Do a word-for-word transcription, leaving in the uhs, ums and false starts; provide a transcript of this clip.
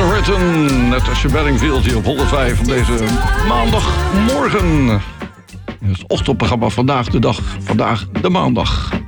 Written. Net als je Bedingfield hier op honderdvijf op deze maandagmorgen. Het ochtendprogramma Vandaag de Dag. Vandaag de maandag.